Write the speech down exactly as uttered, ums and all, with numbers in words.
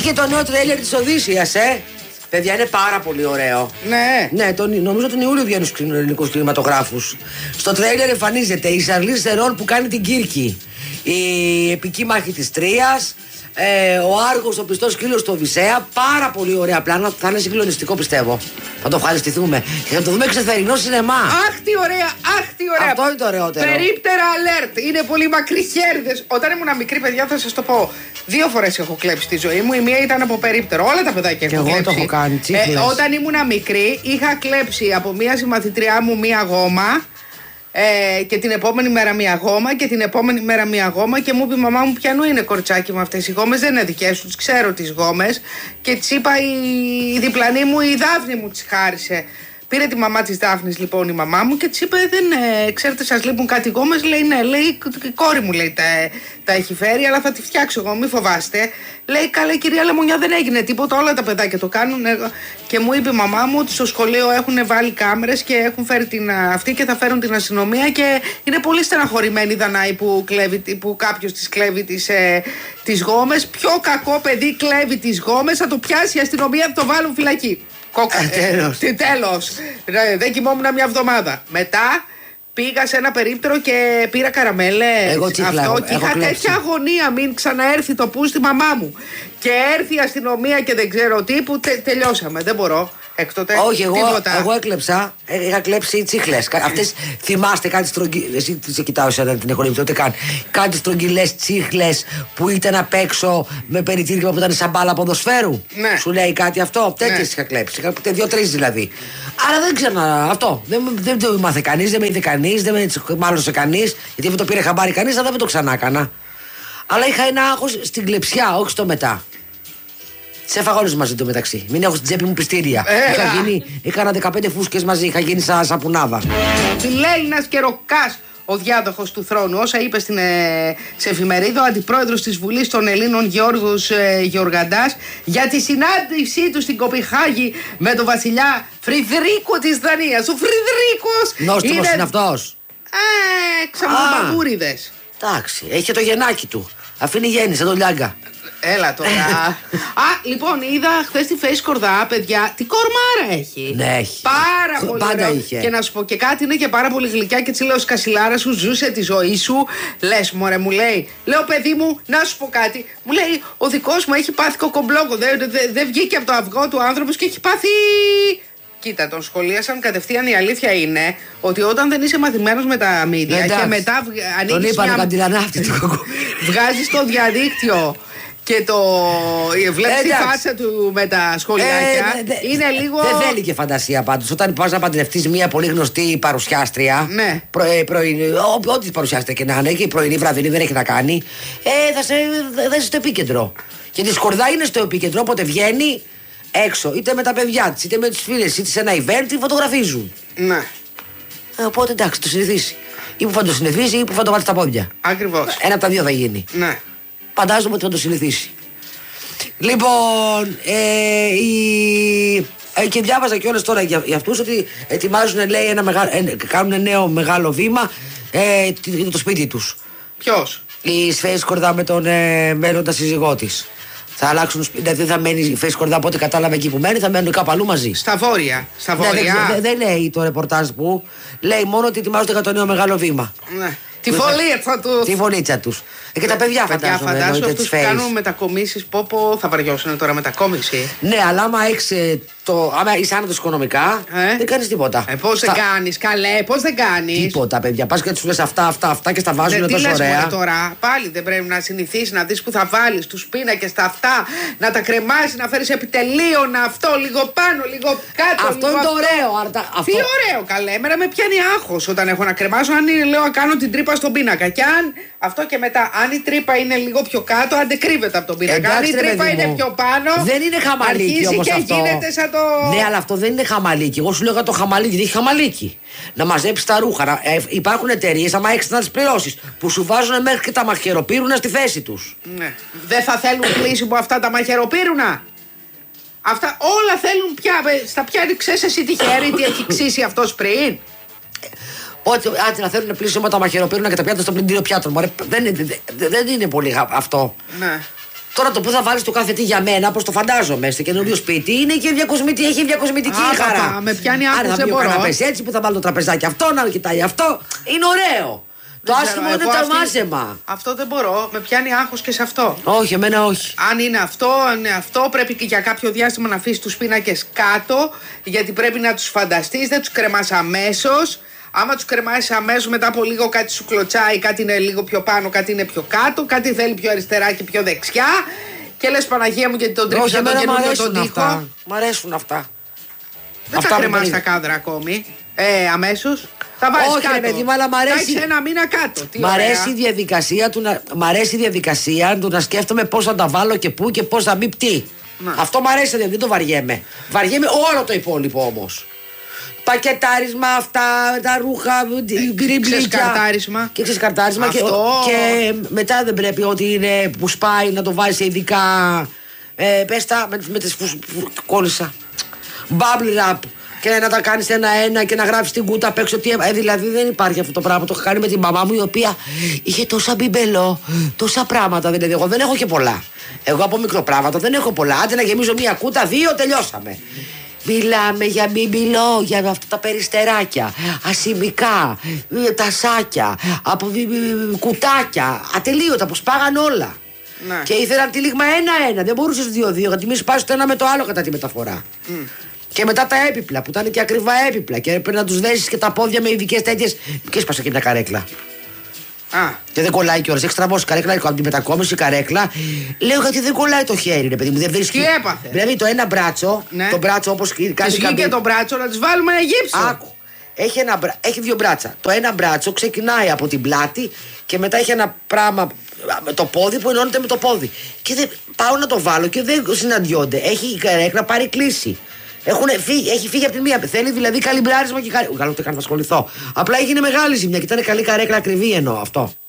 Βγήκε το νέο τρέιλερ της Οδύσσειας, ε! Παιδιά, είναι πάρα πολύ ωραίο. Ναι. Ναι, τον, νομίζω τον Ιούλιο βγαίνουν στους ελληνικούς κινηματογράφους. Στο τρέιλερ εμφανίζεται η Σαρλίζ Θερόν που κάνει την Κύρκη. Η επική μάχη της Τρίας. Ε, ο Άργος, ο πιστός σκύλος του Οδυσσέα. Πάρα πολύ ωραία πλάνα. Θα είναι συγκλονιστικό, πιστεύω. Θα το ευχαριστηθούμε. Και θα το δούμε ξεθερινό σινεμά. Αχ, τι ωραία, αχ, τι ωραία. Αυτό είναι το ωραιότερο. Περίπτερα alert. Είναι πολύ μακριχέριδες. Όταν ήμουν μικρή, παιδιά, θα σας το πω. Δύο φορές έχω κλέψει τη ζωή μου. Η μία ήταν από περίπτερο. Όλα τα παιδάκια έχουν κλέψει. Και εγώ το έχω κάνει. Ε, όταν ήμουν μικρή, είχα κλέψει από μία συμμαθητριά μου μία γόμα. Ε, και την επόμενη μέρα μία γόμα και την επόμενη μέρα μία γόμα και μου είπε η μαμά μου πιανού είναι κοριτσάκι με αυτές οι γόμες, δεν είναι δικές σου, τις ξέρω τις γόμες και της είπα η, η διπλανή μου, η Δάφνη μου τις χάρισε. Πήρε τη μαμά της Δάφνης λοιπόν η μαμά μου και της είπε δεν, ε, ξέρετε σας λείπουν κάτι γόμες, λέει ναι, λέει η κόρη μου λέει τα, τα έχει φέρει αλλά θα τη φτιάξω εγώ, μη φοβάστε. Λέει καλά κυρία Λεμονιά δεν έγινε τίποτα, όλα τα παιδάκια το κάνουν και μου είπε η μαμά μου ότι στο σχολείο έχουν βάλει κάμερες και έχουν φέρει την αυτή και θα φέρουν την αστυνομία και είναι πολύ στεναχωρημένη η Δανάη που, κλέβει, που κάποιος της κλέβει τις, ε, τις γόμες. Πιο κακό παιδί κλέβει τις γόμες, θα το πιάσει η αστυνομία, θα το βάλουν φυλακή. Κόκα, ε, τέλος. Τι τέλος. Δεν κοιμόμουν μια εβδομάδα. Μετά πήγα σε ένα περίπτερο και πήρα καραμέλες. Εγώ τσίχλα, αυτό και είχα κλέψει. τέτοια αγωνία μην ξαναέρθει το που στη μαμά μου. Και έρθει η αστυνομία και δεν ξέρω τι που τε, τελειώσαμε. Δεν μπορώ. Εκτότε, όχι, εγώ, εγώ έκλεψα. Είχα κλέψει τσίχλες. Αυτές θυμάστε κάτι στρογγυλές. Εσύ σε κοιτάω, εσένα δεν την έχω λείψει ούτε καν. Κάτι στρογγυλές τσίχλες που ήταν απ' έξω με περιτύλιγμα που ήταν σαν μπάλα ποδοσφαίρου. Ναι. Σου λέει κάτι αυτό. Τέτοιες ναι. είχα κλέψει. Είχα δύο-τρεις δηλαδή. Αλλά δεν ξέρω αυτό. Δεν, δεν το μάθε κανείς, δεν με είδε κανείς, δεν με μάλωσε κανείς. Γιατί δεν το πήρε χαμπάρι κανείς, αλλά δεν το ξανά έκανα. Αλλά είχα ένα άγχος στην κλεψιά, όχι στο μετά. Σε έφαγα όλους μαζί του μεταξύ. Μην έχω στην τσέπη μου πιστήρια. Είχα γίνει, έκανα δεκαπέντε φούσκες μαζί, είχα γίνει σαν σαπουνάδα. Φιλέλληνας και Ροκάς, ο διάδοχος του θρόνου. Όσα είπε στην ε, σε εφημερίδα, ο αντιπρόεδρος της Βουλής των Ελλήνων Γιώργος ε, Γεωργαντάς για τη συνάντησή του στην Κοπεχάγη με τον βασιλιά Φρυδρίκο της Δανίας. Ο Φρυδρίκος νόστιμος είναι, είναι αυτός. Ε, ξαμαμπαγκούριδες. Εντάξει, έχει και το γεννάκι του. Αφήνει γέννη, σαν τον Λιάγκα. Έλα τώρα. Α, λοιπόν, είδα χθες τη Face Κορδά, παιδιά, τι κορμάρα έχει. Ναι, έχει. Πάρα πολύ πάντα ωραίο. είχε. Και να σου πω και κάτι, είναι και πάρα πολύ γλυκιά και έτσι λέω σκασιλάρα σου, ζούσε τη ζωή σου. Λες, μωρέ, μου λέει, λέω παιδί μου, να σου πω κάτι. Μου λέει, ο δικός μου έχει πάθει κοκομπλόκο. Δεν δε, δε βγήκε από το αυγό του άνθρωπος και έχει πάθει. Κοίτα, τον σχολίασαν κατευθείαν. Η αλήθεια είναι ότι όταν δεν είσαι μαθημένος με τα μίδια και μετά ανοίγεις μια... βγάζεις το διαδίκτυο και το βλέπεις τη φάτσα του με τα σχολιάκια, ε, δε, είναι λίγο... Δεν θέλει και φαντασία πάντως. Όταν πας να παντρευτείς μια πολύ γνωστή παρουσιάστρια, ναι. προ, ε, πρωινή, ό,τι παρουσιάστρια και να είναι, και η πρωινή βραδινή δεν έχει να κάνει, ε, θα, σε, θα είσαι στο επίκεντρο. Και τη Σκορδά είναι στο επίκεντρο, όποτε βγαίνει έξω, είτε με τα παιδιά της, είτε με τους φίλες, είτε σε ένα event, τη φωτογραφίζουν. Ναι. Ε, οπότε εντάξει, το συνηθίσει. Ή που θα το συνηθίσει ή που θα το βάλει στα πόδια. Ακριβώς. Ένα από τα δύο θα γίνει. Ναι. Φαντάζομαι ότι θα το συνηθίσει. Λοιπόν, ε, η... ε, και διάβαζα κιόλας τώρα για, για αυτούς ότι ετοιμάζουν, λέει, ένα μεγάλο, ε, κάνουν νέο μεγάλο βήμα ε, το, το σπίτι τους. Ποιος? Η Face Κορδά με τον ε, μέλλοντα σύζυγό της. Θα αλλάξουν σπίτι, δηλαδή δεν θα μένει η Face Κορδά από ό,τι κατάλαβα εκεί που μένει, θα μένουν κάπου αλλού μαζί. Στα βόρεια. Στα βόρεια. Ναι, δεν, δεν, δεν λέει το ρεπορτάζ που λέει μόνο ότι ετοιμάζονται για το νέο μεγάλο βήμα. Ναι. Τη φωλίτσα τους. Τη φωλίτσα τους. Ε, και τα παιδιά φαντάζομαι. Παιδιά, φαντάζομαι αυτούς που κάνουν μετακομίσεις. Πω πω θα βαριώσουν τώρα μετακόμιση. Ναι, αλλά άμα έχεις το. Άμα είσαι άνετος οικονομικά, ε? δεν κάνεις τίποτα. Ε, πώς Στα... δεν κάνεις, καλέ, πώς δεν κάνεις. Τίποτα, παιδιά. Πας και τους λες αυτά, αυτά, αυτά και στα βάζουν τόσο ωραία. Τι λες τώρα, πάλι δεν πρέπει να συνηθίσεις να δεις που θα βάλεις τους πίνακες τα αυτά, να τα κρεμάσεις, να φέρεις επιτελείο, να αυτό λίγο πάνω, λίγο κάτω. Αυτό λίγο είναι το αυτό. ωραίο. Αρτα... Τι ωραίο, καλέ. Εμένα με πιάνει άγχος όταν έχω να κρεμάσω, αν είναι, λέω, να κάνω την τρύπα στον πίνακα. Και αν αυτό και μετά, αν η τρύπα είναι λίγο πιο κάτω, αντεκρύβεται από τον πίνακα. Εντάξει, αν η τρύπα είναι πιο πάνω, δεν είναι χαμαλίκι όμως και αυτό. Γίνεται σαν το... Ναι, αλλά αυτό δεν είναι χαμαλίκι. Εγώ σου λέω για το χαμαλίκι, δεν έχει χαμαλίκι. Να μαζέψει τα ρούχα. Να... Ε, υπάρχουν εταιρείες, άμα έχεις να τις πληρώσεις, που σου βάζουν μέχρι και τα μαχαιροπύρουνα στη θέση τους. Ναι. Δεν θα θέλουν κλείσιμο αυτά τα μαχαιροπύρουνα. Αυτά όλα θέλουν πια. Στα πιάνει, ξέρεις εσύ τι χέρι, τι έχει ξύσει αυτός πριν. Ότι άντε να θέλουν πλήσιμα τα μαχαιροπύρουνα και τα πιάτα στο πλυντήριο πιάτων. Μωρέ, δεν, είναι, δεν είναι πολύ αυτό. Ναι. Τώρα το που θα βάλει το κάθε τι για μένα, όπω το φαντάζομαι, στο καινούριο σπίτι, είναι και διακοσμητική, έχει διακοσμητική χαρά. Με πιάνει άγχος, δεν μπορώ. Να πέσει έτσι που θα βάλω το τραπεζάκι αυτό, να κοιτάει αυτό. Είναι ωραίο. Το άσχημο είναι το μάζεμα. Αυτό δεν μπορώ. Με πιάνει άγχος και σε αυτό. Όχι, εμένα όχι. Αν είναι αυτό, αν είναι αυτό, πρέπει και για κάποιο διάστημα να αφήσει τους πίνακες κάτω. Γιατί πρέπει να τους φανταστείς, δεν τους κρεμάς αμέσως. Άμα τους κρεμάσεις αμέσως, μετά από λίγο κάτι σου κλωτσάει, κάτι είναι λίγο πιο πάνω, κάτι είναι πιο κάτω, κάτι θέλει πιο αριστερά και πιο δεξιά. Και λες Παναγία μου, γιατί τον τρίψα τον καινούριο τον τοίχο. Μ' αρέσουν αυτά. Δεν τα κρεμάς τα κάδρα ακόμη. Ε, αμέσως. Θα βάζεις κάτω. Παιδί, αλλά μ' αρέσει. Θα ένα μήνα κάτω. Μ' αρέσει, η διαδικασία του να... μ' αρέσει η διαδικασία του να σκέφτομαι πώς θα τα βάλω και πού και πώς θα μπει τι. Αυτό μ' αρέσει, δηλαδή, δεν το βαριέμαι. Βαριέμαι όλο το υπόλοιπο όμως. Πακετάρισμα, αυτά, τα ρούχα, ξεσκαρτάρισμα. Και ξεσκαρτάρισμα. Και, και μετά δεν πρέπει ό,τι είναι που σπάει να το βάζει σε ειδικά. Ε, πες τα με, με τις κόλλησα. Bubble wrap. Και να τα κάνεις ένα-ένα και να γράφεις την κούτα απ' έξω. Ε, δηλαδή δεν υπάρχει αυτό το πράγμα. Το είχα κάνει με την μαμά μου, η οποία είχε τόσα μπιμπελό, τόσα πράγματα. Δηλαδή, εγώ δεν έχω και πολλά. Εγώ από μικροπράγματα δεν έχω πολλά. Άντε να γεμίζω μία κούτα, δύο, τελειώσαμε. Μιλάμε για μπιμπιλό, για αυτά τα περιστεράκια, ασημικά, τασάκια, από κουτάκια, ατελείωτα που σπάγαν όλα. Ναι. Και ήθελαν τυλίγμα ένα-ένα, δεν μπορούσες δύο-δύο, γιατί μη σπάσει το ένα με το άλλο κατά τη μεταφορά. Mm. Και μετά τα έπιπλα, που ήταν και ακριβά έπιπλα, και έπρεπε να τους δέσεις και τα πόδια με ειδικές τέτοιες. Και έσπασα και μια καρέκλα. Α. Και δεν κολλάει κιόλας. Έχει στραβώσει καρέκλα, από τη μετακόμιση καρέκλα. Λέω γιατί δεν κολλάει το χέρι, ρε παιδί μου. Δεν βρίσκει. Τι έπαθε. Δηλαδή το ένα μπράτσο, ναι. Το μπράτσο όπως κάνει. Και και το μπράτσο να τις βάλουμε ένα γύψο. Άκου. Έχει, ένα, έχει δύο μπράτσα. Το ένα μπράτσο ξεκινάει από την πλάτη και μετά έχει ένα πράγμα με το πόδι που ενώνεται με το πόδι. Και δεν πάω να το βάλω και δεν συναντιόνται. Έχει η καρέκλα πάρει κλίση. Έχουν φύγει, έχει φύγει από την μία. Θέλει δηλαδή καλυμπράρισμα και καρέκλα. Καλό το έκανα να ασχοληθώ. Απλά έγινε μεγάλη ζημιά και ήταν καλή καρέκλα, ακριβή εννοώ αυτό.